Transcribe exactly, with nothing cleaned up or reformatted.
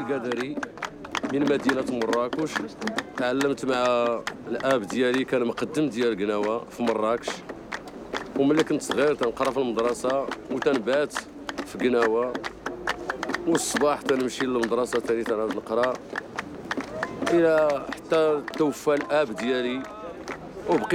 القدري من مدينة مراكش. تعلمت مع الاب ديالي، كان مقدم ديال قناوه في مراكش، وملي كنت صغير تنقرا في المدرسه وتنبات في قناوه، والصباح تنمشي للمدرسه ثاني تنعاود نقرا الى حتى توفى الاب ديالي. وبقيت